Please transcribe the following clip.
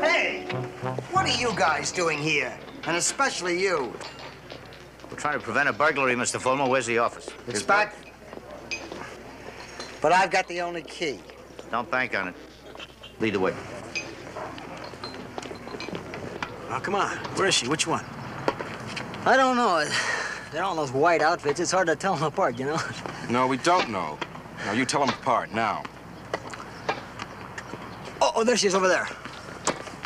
Hey, what are you guys doing here? And especially you. We're trying to prevent a burglary, Mr. Fulmer. Where's the office? It's back. But I've got the only key. Don't bank on it. Lead the way. Oh, come on. Where is she? Which one? I don't know. They're all in those white outfits. It's hard to tell them apart, you know? No, we don't know. Now, you tell them apart, now. Oh, there she is over there.